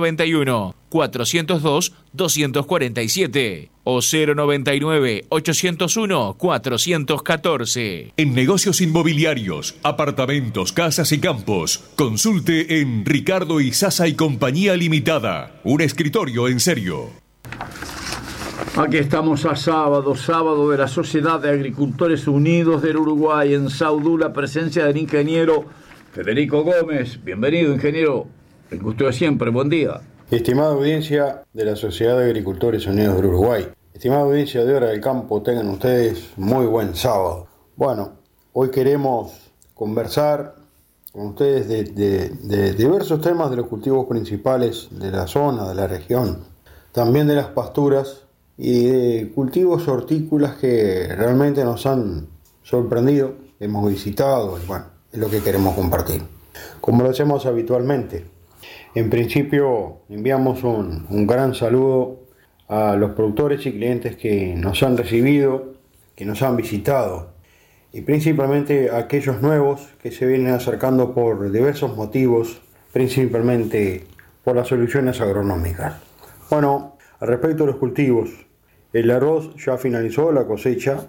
091-402-247 o 099-801-414. En negocios inmobiliarios, apartamentos, casas y campos, consulte en Ricardo Izaza y Compañía Limitada. Un escritorio en serio. Aquí estamos a sábado de la Sociedad de Agricultores Unidos del Uruguay, en Saudú, la presencia del ingeniero Federico Gómez. Bienvenido, ingeniero, el gusto de siempre, buen día. Estimada audiencia de la Sociedad de Agricultores Unidos del Uruguay, estimada audiencia de Hora del Campo, tengan ustedes muy buen sábado. Bueno, hoy queremos conversar con ustedes de diversos temas de los cultivos principales de la zona, de la región, también de las pasturas y de cultivos hortícolas que realmente nos han sorprendido, hemos visitado, y bueno, es lo que queremos compartir, como lo hacemos habitualmente. En principio, enviamos un gran saludo a los productores y clientes que nos han recibido, que nos han visitado, y principalmente a aquellos nuevos que se vienen acercando por diversos motivos, principalmente por las soluciones agronómicas. Bueno, al respecto de los cultivos, el arroz ya finalizó la cosecha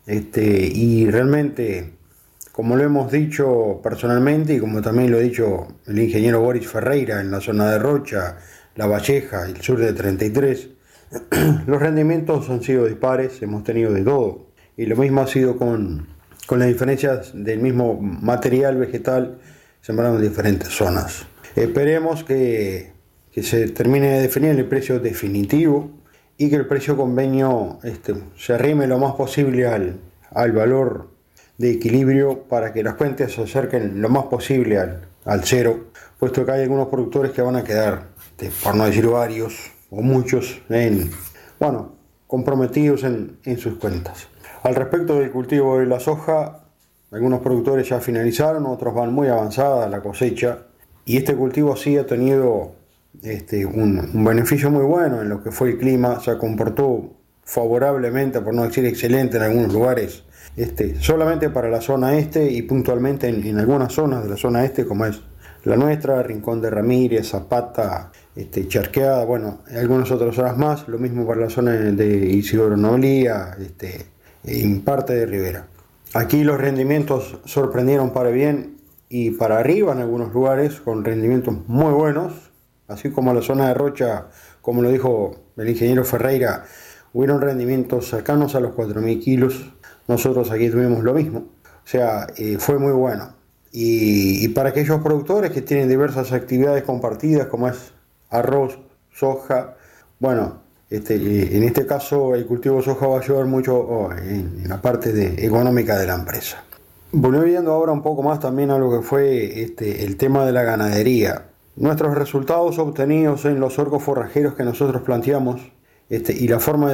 y realmente, como lo hemos dicho personalmente y como también lo ha dicho el ingeniero Boris Ferreira en la zona de Rocha, La Valleja y el sur de 33, los rendimientos han sido dispares, hemos tenido de todo. Y lo mismo ha sido con las diferencias del mismo material vegetal sembrado en diferentes zonas. Esperemos que se termine de definir el precio definitivo y que el precio convenio se arrime lo más posible al valor de equilibrio para que las cuentas se acerquen lo más posible al cero, puesto que hay algunos productores que van a quedar, por no decir varios o muchos, comprometidos en sus cuentas. Al respecto del cultivo de la soja, algunos productores ya finalizaron, otros van muy avanzada la cosecha, y este cultivo sí ha tenido un beneficio muy bueno en lo que fue el clima, se comportó favorablemente, por no decir excelente en algunos lugares, solamente para la zona este y puntualmente en algunas zonas de la zona este, como es la nuestra, Rincón de Ramírez, Zapata, Charqueada, algunas otras zonas más, lo mismo para la zona de Isidoro Noblía, y parte de Rivera. Aquí los rendimientos sorprendieron para bien, y para arriba en algunos lugares con rendimientos muy buenos, así como la zona de Rocha, como lo dijo el ingeniero Ferreira, hubieron rendimientos cercanos a los 4.000 kilos. Nosotros aquí tuvimos lo mismo, o sea, fue muy bueno. Y para aquellos productores que tienen diversas actividades compartidas, como es arroz, soja, bueno, en este caso el cultivo de soja va a ayudar mucho en la parte económica de la empresa. Volviendo ahora un poco más también a lo que fue el tema de la ganadería. Nuestros resultados obtenidos en los sorgos forrajeros que nosotros planteamos y la forma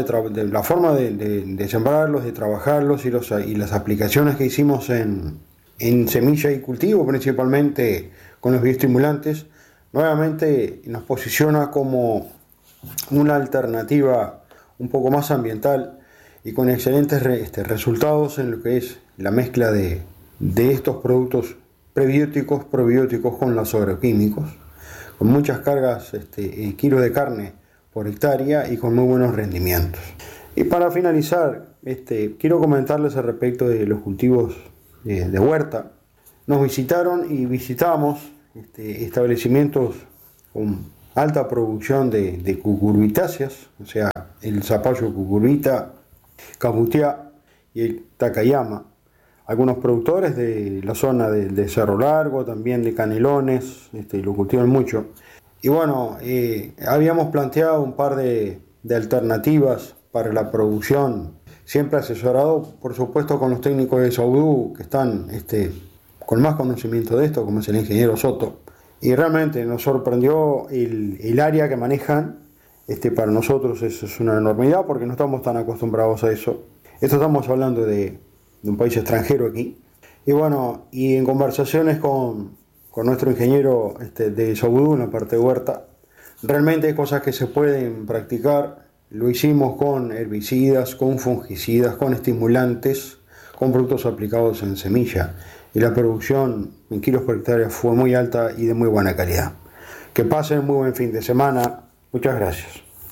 de sembrarlos, de trabajarlos y las aplicaciones que hicimos en semilla y cultivo, principalmente con los bioestimulantes, nuevamente nos posiciona como una alternativa un poco más ambiental y con excelentes resultados en lo que es la mezcla de estos productos prebióticos, probióticos con los agroquímicos, con muchas cargas, kilos de carne por hectárea y con muy buenos rendimientos. Y para finalizar, quiero comentarles al respecto de los cultivos de huerta. Nos visitaron y visitamos establecimientos con alta producción de cucurbitáceas, o sea, el zapallo cucurbita, cabutiá y el takayama. Algunos productores de la zona de Cerro Largo, también de Canelones, lo cultivan mucho. Y bueno, habíamos planteado un par de alternativas para la producción, siempre asesorado, por supuesto, con los técnicos de Saudú, que están con más conocimiento de esto, como es el ingeniero Soto. Y realmente nos sorprendió el área que manejan. Para nosotros eso es una enormidad porque no estamos tan acostumbrados a eso. Esto estamos hablando de un país extranjero aquí. Y bueno, y en conversaciones con nuestro ingeniero de Saudú en la parte de huerta, realmente hay cosas que se pueden practicar. Lo hicimos con herbicidas, con fungicidas, con estimulantes, con productos aplicados en semilla. Y la producción en kilos por hectárea fue muy alta y de muy buena calidad. Que pasen muy buen fin de semana. Muchas gracias.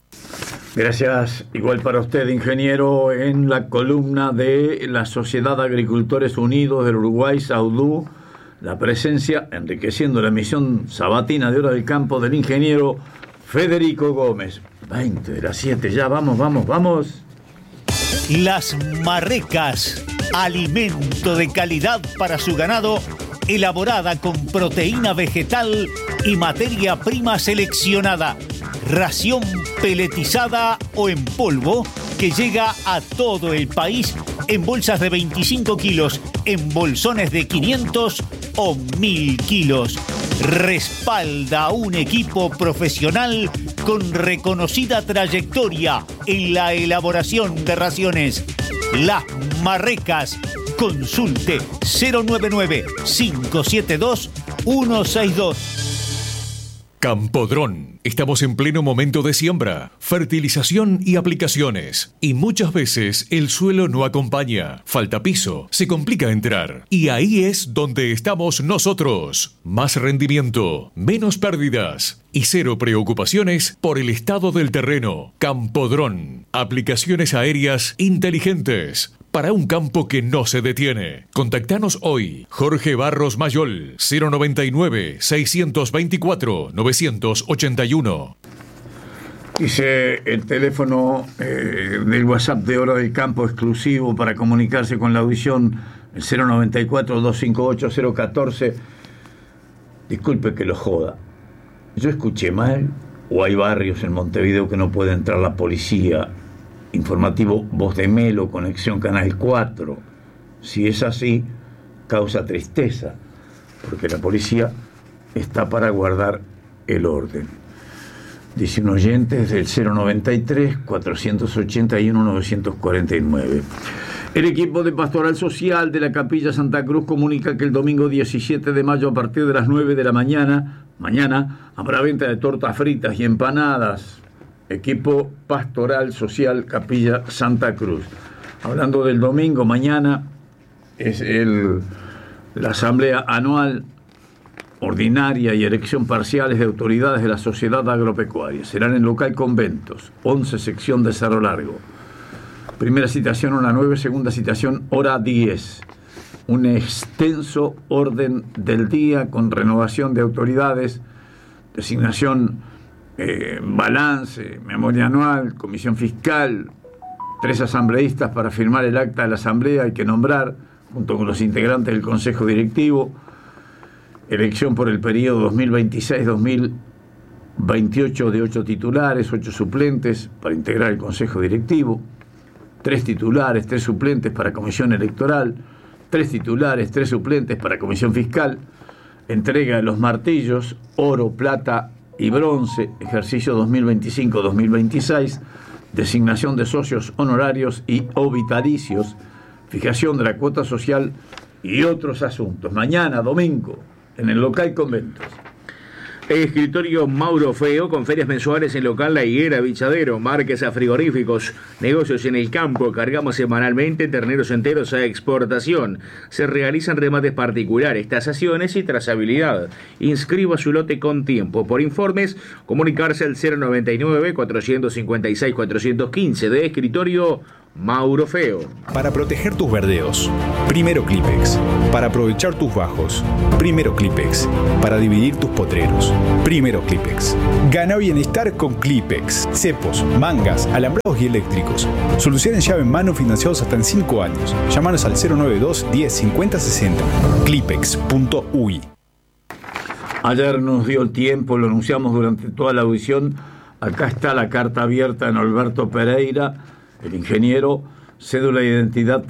Gracias, igual para usted, ingeniero, en la columna de la Sociedad de Agricultores Unidos del Uruguay, Saudú, la presencia, enriqueciendo la emisión sabatina de Hora del Campo, del ingeniero Federico Gómez. 20 de las 7, ya vamos. Las marrecas, alimento de calidad para su ganado, elaborada con proteína vegetal y materia prima seleccionada. Ración peletizada o en polvo que llega a todo el país en bolsas de 25 kilos, en bolsones de 500 o 1000 kilos. Respalda a un equipo profesional con reconocida trayectoria en la elaboración de raciones. Las Marrecas. Consulte 099-572-162. Campodrón. Estamos en pleno momento de siembra, fertilización y aplicaciones. Y muchas veces el suelo no acompaña. Falta piso, se complica entrar. Y ahí es donde estamos nosotros. Más rendimiento, menos pérdidas y cero preocupaciones por el estado del terreno. Campodrón. Aplicaciones aéreas inteligentes. Para un campo que no se detiene. Contactanos hoy. Jorge Barros Mayol, 099-624-981. Dice el teléfono del WhatsApp de Hora del Campo exclusivo para comunicarse con la audición, el 094-258-014. Disculpe que lo joda. ¿Yo escuché mal? ¿O hay barrios en Montevideo que no puede entrar la policía? Informativo Voz de Melo, Conexión Canal 4. Si es así, causa tristeza, porque la policía está para guardar el orden. Dice un oyente desde el 093-481-949. El equipo de Pastoral Social de la Capilla Santa Cruz comunica que el domingo 17 de mayo a partir de las 9 de la mañana habrá venta de tortas fritas y empanadas. Equipo Pastoral Social Capilla Santa Cruz. Hablando del domingo, mañana es la asamblea anual ordinaria y elección parciales de autoridades de la sociedad agropecuaria. Serán en local Conventos, 11 sección de Cerro Largo. Primera citación hora 9, segunda citación hora 10. un extenso orden del día con renovación de autoridades, designación, balance, memoria anual, comisión fiscal, 3 asambleístas para firmar el acta de la asamblea, hay que nombrar, junto con los integrantes del Consejo Directivo, elección por el periodo 2026-2028 de 8 titulares, 8 suplentes para integrar el Consejo Directivo, 3 titulares, 3 suplentes para Comisión Electoral, 3 titulares, 3 suplentes para Comisión Fiscal, entrega de los martillos, oro, plata y bronce, ejercicio 2025-2026, designación de socios honorarios y o vitalicios, fijación de la cuota social y otros asuntos. Mañana, domingo, en el local Conventos. Escritorio Mauro Feo, con ferias mensuales en local La Higuera, Bichadero, marques a frigoríficos, negocios en el campo, cargamos semanalmente terneros enteros a exportación. Se realizan remates particulares, tasaciones y trazabilidad. Inscriba su lote con tiempo. Por informes, comunicarse al 099-456-415 de Escritorio Mauro Feo. Para proteger tus verdeos, primero Clipex. Para aprovechar tus bajos, primero Clipex. Para dividir tus potreros, primero Clipex. Gana bienestar con Clipex. Cepos, mangas, alambrados y eléctricos. Solución en llave en mano financiados hasta en 5 años. Llámanos al 092 10 50 60. Clipex.uy. Ayer nos dio el tiempo, lo anunciamos durante toda la audición. Acá está la carta abierta en Alberto Pereira, el ingeniero, cédula de identidad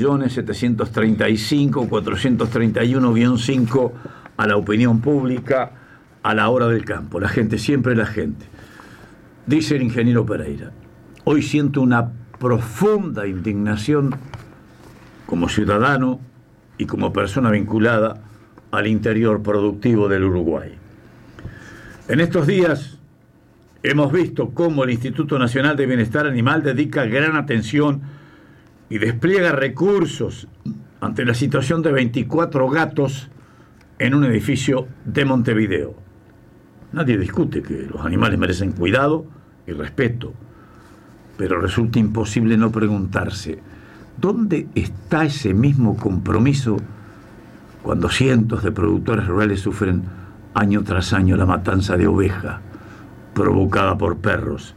3.735.431-5 a la opinión pública a la hora del campo. La gente, siempre la gente. Dice el ingeniero Pereira: hoy siento una profunda indignación como ciudadano y como persona vinculada al interior productivo del Uruguay. En estos días hemos visto cómo el Instituto Nacional de Bienestar Animal dedica gran atención y despliega recursos ante la situación de 24 gatos en un edificio de Montevideo. Nadie discute que los animales merecen cuidado y respeto, pero resulta imposible no preguntarse: ¿dónde está ese mismo compromiso cuando cientos de productores rurales sufren año tras año la matanza de oveja provocada por perros?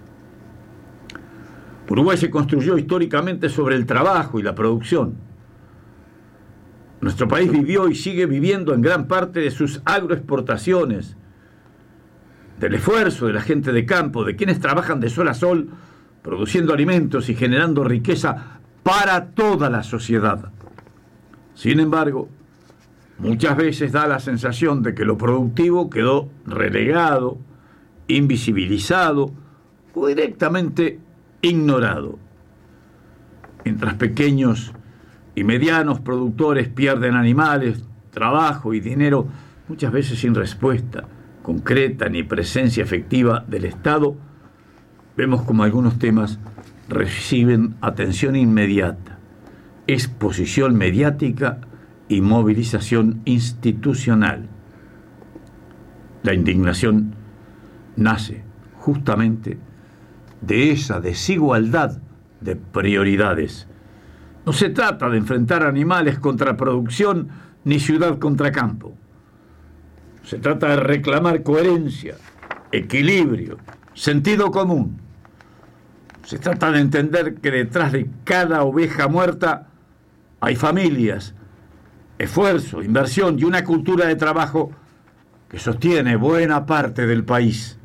Uruguay se construyó históricamente sobre el trabajo y la producción. Nuestro país vivió y sigue viviendo en gran parte de sus agroexportaciones, del esfuerzo de la gente de campo, de quienes trabajan de sol a sol, produciendo alimentos y generando riqueza para toda la sociedad. Sin embargo, muchas veces da la sensación de que lo productivo quedó relegado, invisibilizado o directamente ignorado. Mientras pequeños y medianos productores pierden animales, trabajo y dinero, muchas veces sin respuesta concreta ni presencia efectiva del Estado, vemos como algunos temas reciben atención inmediata, exposición mediática y movilización institucional. La indignación nace justamente de esa desigualdad de prioridades. No se trata de enfrentar animales contra producción ni ciudad contra campo. Se trata de reclamar coherencia, equilibrio, sentido común. Se trata de entender que detrás de cada oveja muerta hay familias, esfuerzo, inversión y una cultura de trabajo que sostiene buena parte del país.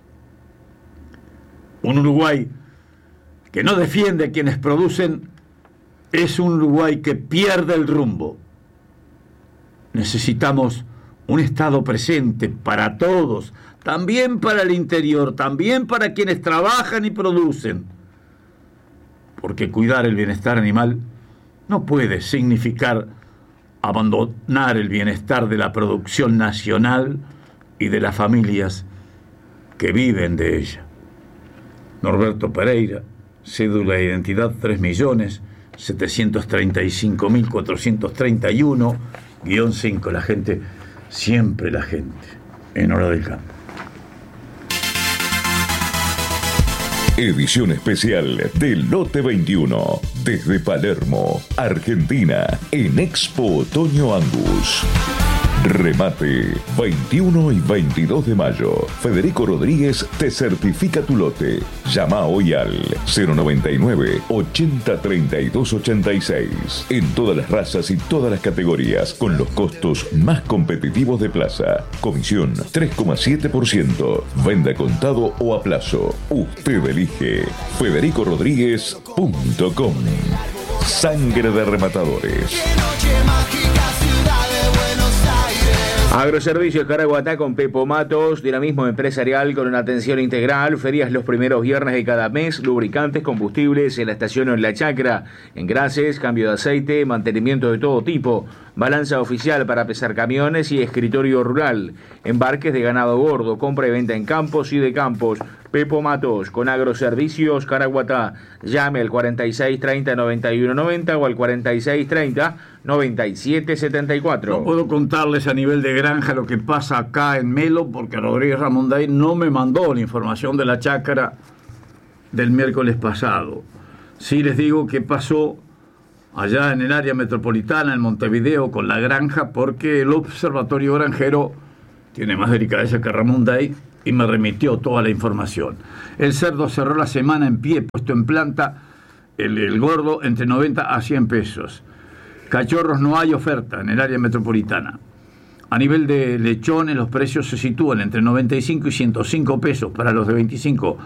Un Uruguay que no defiende a quienes producen es un Uruguay que pierde el rumbo. Necesitamos un Estado presente para todos, también para el interior, también para quienes trabajan y producen. Porque cuidar el bienestar animal no puede significar abandonar el bienestar de la producción nacional y de las familias que viven de ella. Norberto Pereira, cédula de identidad 3.735.431-5. La gente, siempre la gente, en Hora del Campo. Edición especial del Lote 21 desde Palermo, Argentina, en Expo Otoño Angus. Remate 21 y 22 de mayo. Federico Rodríguez te certifica tu lote. Llama hoy al 099 80 32 86. En todas las razas y todas las categorías, con los costos más competitivos de plaza. Comisión 3,7%. Venda contado o a plazo. Usted elige. FedericoRodríguez.com. Sangre de rematadores. Agroservicios Caraguatá con Pepo Matos, dinamismo empresarial con una atención integral, ferias los primeros viernes de cada mes, lubricantes, combustibles en la estación o en la chacra, engrases, cambio de aceite, mantenimiento de todo tipo, balanza oficial para pesar camiones y escritorio rural, embarques de ganado gordo, compra y venta en campos y de campos. Pepo Matos con Agroservicios Caraguatá. Llame al 4630-9190 o al 4630-9774. No puedo contarles a nivel de granja lo que pasa acá en Melo porque Rodríguez Ramonday no me mandó la información de la chácara del miércoles pasado. Sí les digo qué pasó allá en el área metropolitana, en Montevideo, con la granja, porque el observatorio granjero tiene más delicadeza que Ramonday y me remitió toda la información. El cerdo cerró la semana en pie, puesto en planta, el gordo entre 90 a 100 pesos. Cachorros no hay oferta en el área metropolitana. A nivel de lechones, los precios se sitúan entre 95 y 105 pesos para los de 25